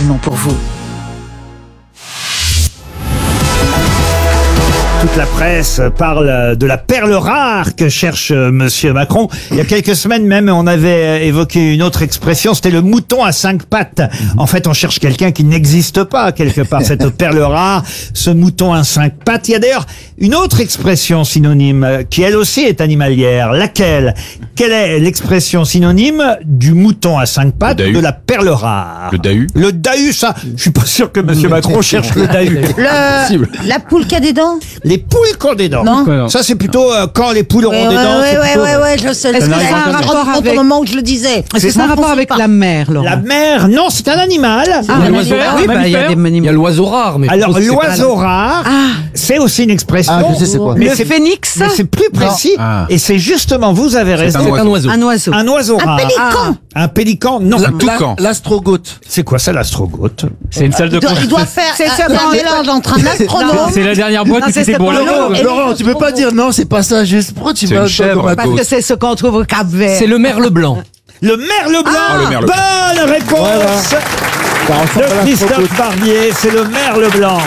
spécialement pour vous. Toute la presse parle de la perle rare que cherche Monsieur Macron. Il y a quelques semaines même, on avait évoqué une autre expression, c'était le mouton à 5 pattes. En fait, on cherche quelqu'un qui n'existe pas quelque part, cette perle rare, ce mouton à 5 pattes. Il y a d'ailleurs une autre expression synonyme qui elle aussi est animalière. Laquelle? Quelle est l'expression synonyme du mouton à 5 pattes de la perle rare? Le dahu. Le dahu, ça, je suis pas sûr que Monsieur Macron cherche le dahu. La poule qui a des dents. Les poules qui ont des dents. Non. Ça, c'est plutôt quand les poules auront des dents. c'est plutôt- Ouais, je sais. Est-ce que ça a un rapport avec- au moment où je le disais. Est-ce que ça a un rapport avec la mer, Laurent? La mer, non, c'est un animal. Ah, un l'oiseau animal. rare. Oui, bah, il y a des Il y a animaux. l'oiseau rare, mais Alors, je pense que c'est pas l'oiseau rare, c'est aussi une expression. Ah, je sais c'est quoi. Mais Le c'est- phénix, mais c'est plus précis. Ah. Et c'est justement, vous avez raison. un un oiseau. un oiseau. Un oiseau Un rare. pélican. Un pélican, non. Un toucan. L'astrogote. C'est quoi ça, l'astrogote? C'est une salle de Il doit faire C'est un ça, mélange entre un astronome. C'est la dernière boîte Non, qui c'est c'était pour pas la l'eau. Et Laurent, tu peux pas dire non, c'est pas ça, juste pourquoi tu C'est vas une chèvre. Parce que c'est ce qu'on trouve au Cap Vert. C'est le merle blanc. Le merle blanc. Ah, le merle blanc. Bonne réponse de Christophe Barbier. C'est le merle blanc.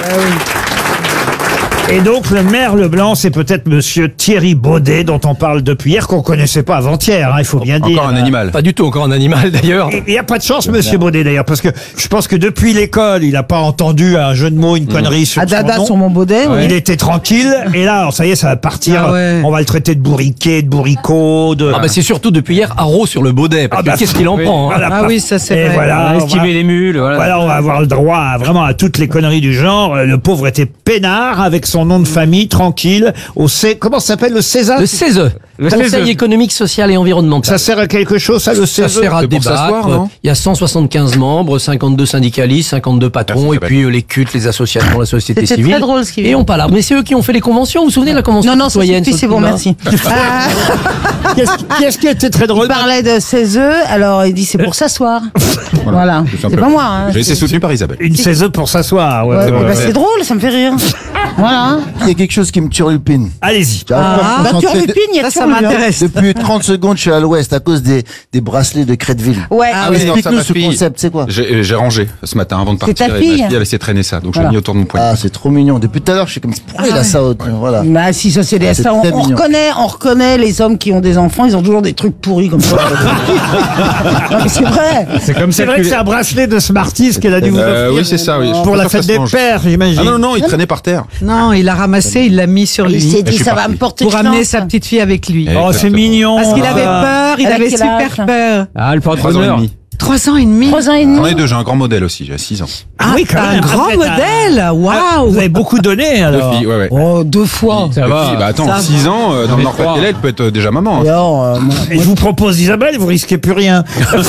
Et donc, le merle blanc, c'est peut-être Monsieur Thierry Baudet, dont on parle depuis hier, qu'on connaissait pas avant-hier, il faut bien dire. Encore un animal. Pas du tout, encore un animal d'ailleurs. Il n'y a pas de chance, Monsieur Baudet, d'ailleurs, parce que je pense que depuis l'école, il n'a pas entendu un jeu de mots, une connerie sur son Dada nom. sur mon baudet. oui. Il était tranquille, et là, alors, ça y est, ça va partir. Ah ouais. On va le traiter de bourriquet, de bourricot, de... Ah bah c'est surtout depuis hier haro sur le baudet. Parce Ah bah, que qu'est-ce qu'il en prend hein. Voilà, Ah oui, ça, c'est et vrai. voilà, on va- Esquiver les mules, voilà. Voilà, on va avoir le droit vraiment à toutes les conneries du genre. Le pauvre était peinard avec son nom de famille, tranquille, comment ça s'appelle, le César? Le CESE, Conseil économique, social et environnemental. Ça sert à quelque chose, ça, le Ça César? sert à C'est pour débattre. s'asseoir, non Il y a 175 membres, 52 syndicalistes, 52 patrons, Merci, et puis les cultes, les associations, la société C'était civile. très drôle ce qu'il Et vient. on parle là. Mais c'est eux qui ont fait les conventions. Vous vous souvenez de la convention Non, ça citoyenne suffit, sur c'est le bon, climat merci. Qu'est-ce qui était très drôle? Il parlait de ses œufs, alors il dit c'est pour s'asseoir. Voilà. tout C'est simplement. pas moi. Hein. J'ai été soutenu par Isabelle. Une César pour s'asseoir. Ouais, Ouais, ouais, bah, ouais. c'est drôle, ça me fait rire. Voilà. Il y a quelque chose qui me turlupine. Allez-y. Bah, turlupine, il y a Ça turlupine. m'intéresse. Depuis 30 secondes, je suis à l'ouest à cause des bracelets de Créteville. Ouais. Ah oui, non, ça, Explique-nous ma ce fille. concept, c'est quoi? J'ai rangé ce matin avant de C'est ta partir. Et fille ma fille a laissé traîner ça. Donc je l'ai Voilà. mis autour de mon poignet. Ah, c'est trop mignon. Depuis tout à l'heure, je suis comme, pourquoi il a ça autre? Voilà. Bah si, ça c'est des... C'est ça, très on mignon. reconnaît les hommes qui ont des enfants, ils ont toujours des trucs pourris comme ça. Non, mais c'est vrai. C'est vrai que c'est un bracelet de Smarties qu'elle a dû vous offrir. Oui, c'est ça, oui. Pour la Je suis fête pas sûr que ça des se mange. pères, j'imagine. Ah non, il traînait par terre. Non, il l'a ramassé, il l'a mis sur Il s'est lui dit suis ça va parti. me porter pour amener chance. sa petite fille avec lui. Eh, Oh, c'est exactement. mignon. Parce qu'il avait Ah. peur, il Elle a avait quel super âge peur. Ah, le porte 3 ans et demi. 3 ans et demi. 3 ans et demi. J'en ai deux, j'ai un grand modèle aussi, j'ai 6 ans. Ah oui, quand un même. grand Ah, modèle. ah, Waouh. Vous avez beaucoup donné, alors. Deux filles, ouais. Oh, 2 fois. Ça Deux va. filles, bah attends, Ça 6 ans, dans le Mais Nord-Pas-de-Calais, trois. elle peut être déjà maman. hein. Alors, Et je vous propose Isabelle, vous risquez plus rien.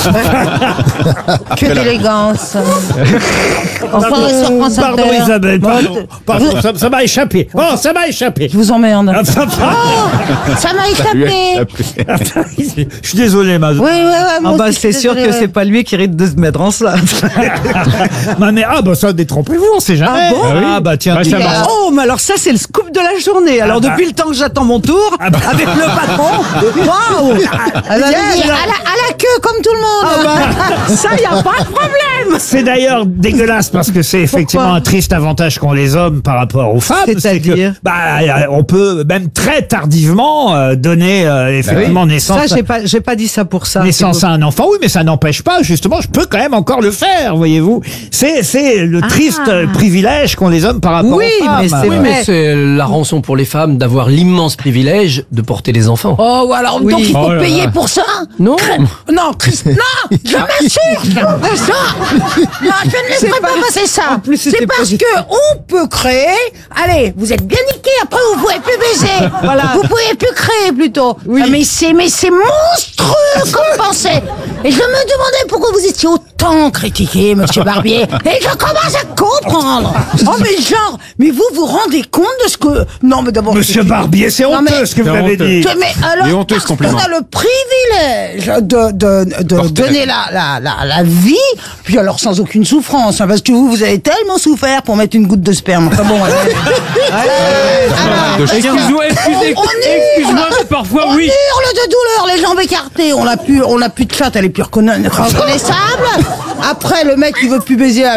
que d'élégance. Enfin, sur France Pardon, Inter. Isabelle, pardon. Bon, Pardon, ça m'a échappé. Oh, ça m'a échappé. Je vous emmerde. Ah, ça Ça m'a échappé. Je suis désolé, ma. Oui, moi Ah bah, aussi, c'est je suis sûr que désolée, c'est ouais. pas lui qui risque de se mettre en cela. Ma mère, ah bah ça, détrompez-vous, on sait jamais. Ah bon Ah bah tiens, Bah, dis- ça va. Oh, mais alors ça, c'est le scoop de la journée. Alors, Ah bah. depuis le temps que j'attends mon tour, Ah bah. avec le patron, waouh. Ah bah, oui, à la queue, comme tout le monde. Ça, y a pas de problème. C'est d'ailleurs dégueulasse parce que c'est effectivement Pourquoi un triste avantage qu'ont les hommes par rapport aux femmes. C'est-à-dire que, on peut même très tardivement donner effectivement naissance. Ça, j'ai pas dit ça pour ça. Naissance à un enfant, oui, mais ça n'empêche pas, justement, je peux quand même encore le faire, voyez-vous. C'est le triste privilège qu'ont les hommes par rapport Oui, aux femmes. mais c'est Oui, vrai. mais c'est la rançon pour les femmes d'avoir l'immense privilège de porter des enfants. Oh, alors, Oui. donc il faut Oh là payer là. pour ça? Non. Non, non, je m'insulte. Non, je ne laisserai pas passer ça. En plus, c'était C'est parce positif. que on peut créer. Allez, vous êtes bien niqués. Après, vous pouvez plus baiser. Voilà. Vous pouvez plus créer plutôt. Oui. Ah, mais c'est monstrueux comme pensée. Et je me demandais pourquoi vous étiez autant critiqué, Monsieur Barbier. Et je commence à comprendre. Oh, mais genre, mais vous vous rendez compte de ce que... Non, mais d'abord... Monsieur Barbier, c'est Non, honteux mais- ce que vous C'est avez honteux. dit. Mais alors, Il est honteux, ce parce qu'on compliment. a le privilège de Porter donner la vie, puis alors sans aucune souffrance, hein, parce que vous avez tellement souffert pour mettre une goutte de sperme. Enfin bon, De chien. Excuse-moi, excuse-moi, mais parfois on oui. hurle de douleur, les jambes écartées, on n'a plus de chatte, elle est plus reconnaissable. Après, le mec, il veut plus baiser